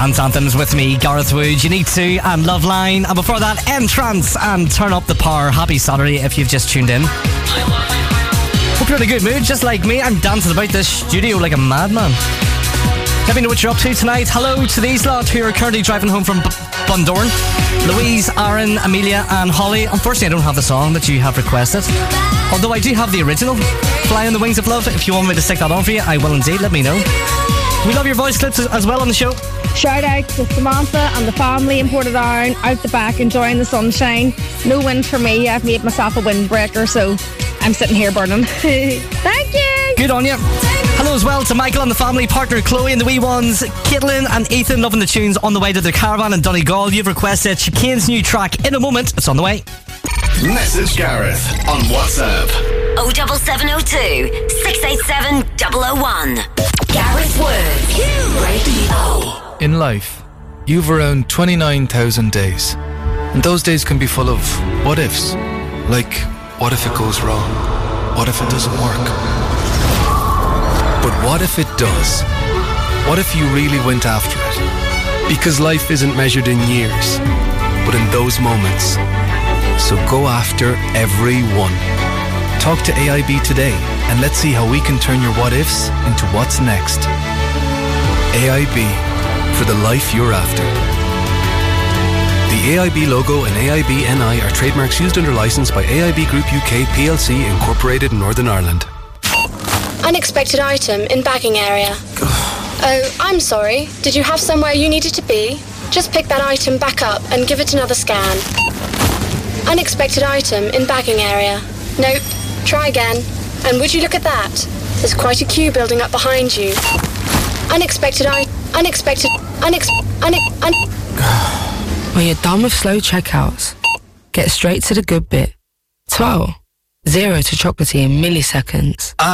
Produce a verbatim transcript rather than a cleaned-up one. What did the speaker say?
Dance Anthems with me, Gareth Wood. You Need To and Loveline. And before that, Entrance and Turn Up the Power. Happy Saturday if you've just tuned in. Hope you're in a good mood, just like me. I'm dancing about this studio like a madman. Let me know what you're up to tonight. Hello to these lot who are currently driving home from B- Bundoran. Louise, Aaron, Amelia and Holly. Unfortunately, I don't have the song that you have requested. Although I do have the original, Fly on the Wings of Love. If you want me to stick that on for you, I will indeed. Let me know. We love your voice clips as well on the show. Shout out to Samantha and the family in Portadown, out the back enjoying the sunshine. No wind for me. I've made myself a windbreaker, so I'm sitting here burning. Thank you. Good on you. Hello as well to Michael and the family, partner Chloe and the wee ones, Caitlin and Ethan, loving the tunes on the way to the caravan in Donegal. You've requested Chicane's new track. In a moment, it's on the way. Message Gareth on WhatsApp. oh seven seven oh two, six eight seven, double oh one. Gareth Wood, Radio. In life, you've around twenty-nine thousand days. And those days can be full of what ifs. Like, what if it goes wrong? What if it doesn't work? But what if it does? What if you really went after it? Because life isn't measured in years, but in those moments. So go after every one. Talk to A I B today and let's see how we can turn your what ifs into what's next. A I B, for the life you're after. The A I B logo and A I B N I are trademarks used under license by A I B Group U K P L C Incorporated in Northern Ireland. Unexpected item in bagging area. Oh, I'm sorry. Did you have somewhere you needed to be? Just pick that item back up and give it another scan. Unexpected item in bagging area. Nope. Try again. And would you look at that? There's quite a queue building up behind you. Unexpected I... Unexpected... Unex... Unex... Un- When you're done with slow checkouts, get straight to the good bit. twelve. Zero to chocolatey in milliseconds.